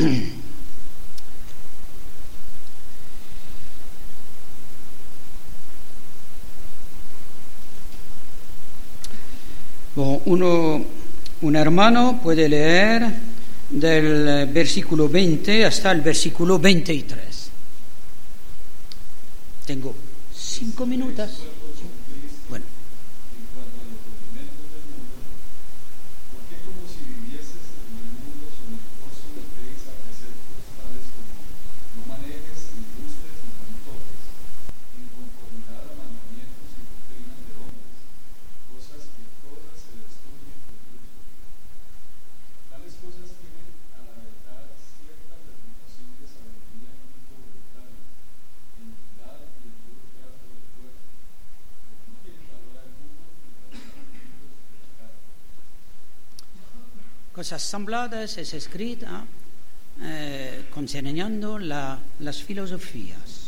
Un hermano puede leer del versículo 20 hasta el versículo 23. Tengo 5 minutos. Bueno. Cosas sembladas es escrita considerando las filosofías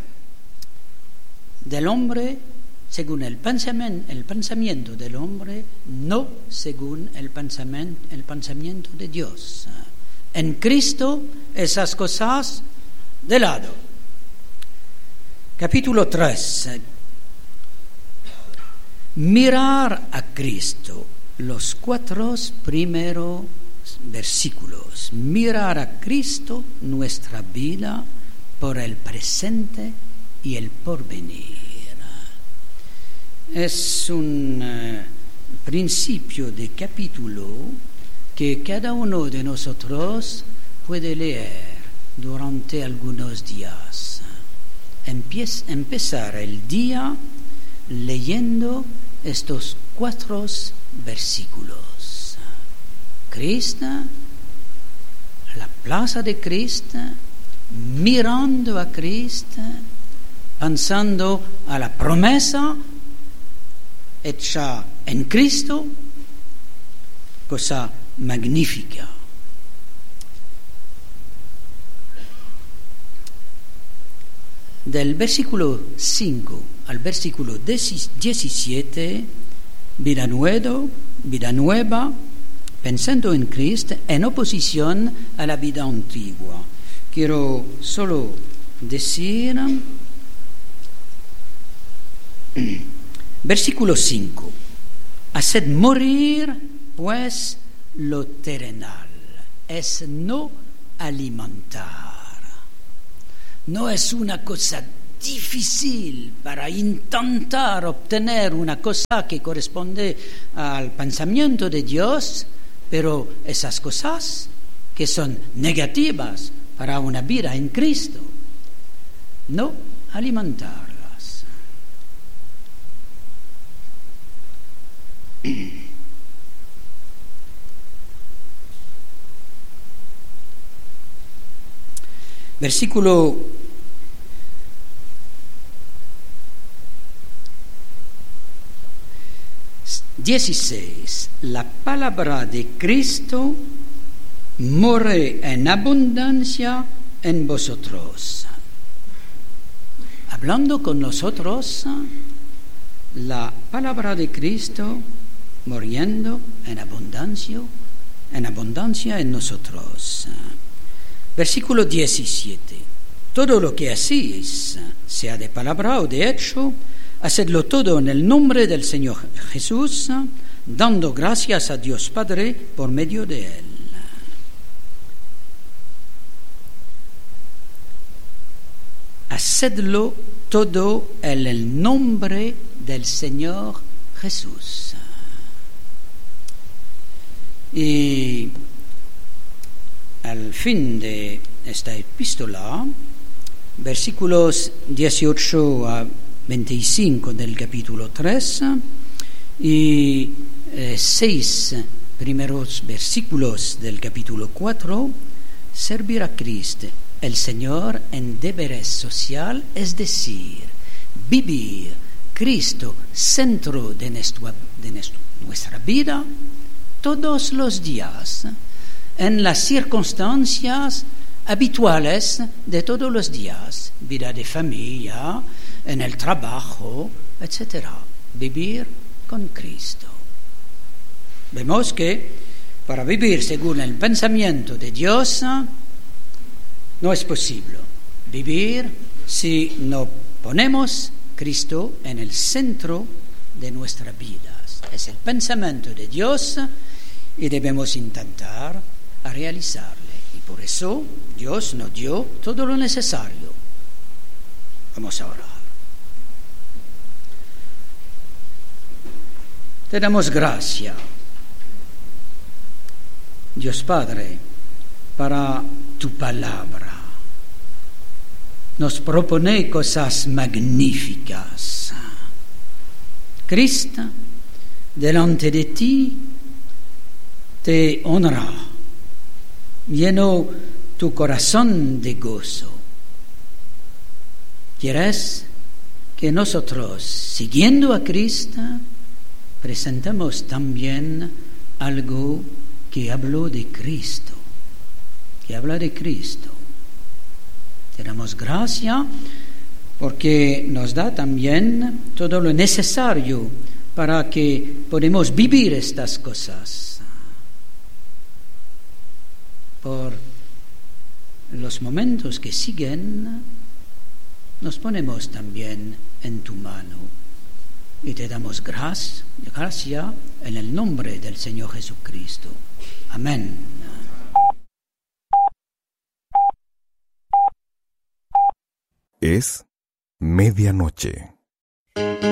del hombre según el pensamiento del hombre, no según el pensamiento de Dios. En Cristo esas cosas de lado. Capítulo 3. Mirar a Cristo. Los 4 primeros versículos. Mirar a Cristo, nuestra vida, por el presente y el porvenir. Es un principio de capítulo que cada uno de nosotros puede leer durante algunos días. Empezar el día leyendo estos 4 versículos. Cristo, la plaza de Cristo, mirando a Cristo, pensando a la promesa hecha en Cristo, cosa magnífica. Del versículo 5 al versículo 17, vida nueva, pensando en Cristo en oposición a la vida antigua. Quiero solo decir, versículo 5, haced morir pues lo terrenal, es no alimentar. No es una cosa difícil para intentar obtener una cosa que corresponde al pensamiento de Dios, pero esas cosas que son negativas para una vida en Cristo, no alimentarlas. Versículo 16. La palabra de Cristo more en abundancia en vosotros. Hablando con nosotros, la palabra de Cristo muriendo en abundancia en nosotros. Versículo 17. Todo lo que hacéis, sea de palabra o de hecho, hacedlo todo en el nombre del Señor Jesús, dando gracias a Dios Padre por medio de Él. Hacedlo todo en el nombre del Señor Jesús. Y al fin de esta epístola, versículos 18 a 25 del capítulo 3 y 6 primeros versículos del capítulo 4, servir a Cristo, el Señor, en deberes social, es decir, vivir Cristo centro de nuestra vida todos los días, en las circunstancias habituales de todos los días, vida de familia, en el trabajo, etc. Vivir con Cristo. Vemos que para vivir según el pensamiento de Dios No es posible vivir si no ponemos Cristo en el centro de nuestras vidas. Es el pensamiento de Dios y debemos intentar a realizarle. Y por eso Dios nos dio todo lo necesario. Vamos a orar. Te damos gracias, Dios Padre, para tu palabra. Nos propone cosas magníficas. Cristo, delante de ti, te honra, lleno tu corazón de gozo. ¿Quieres que nosotros, siguiendo a Cristo, presentemos también algo que habló de Cristo, que habla de Cristo? Te damos gracias porque nos da también todo lo necesario para que podamos vivir estas cosas. Por los momentos que siguen, nos ponemos también en tu mano y te damos gracias en el nombre del Señor Jesucristo. Amén. Es medianoche.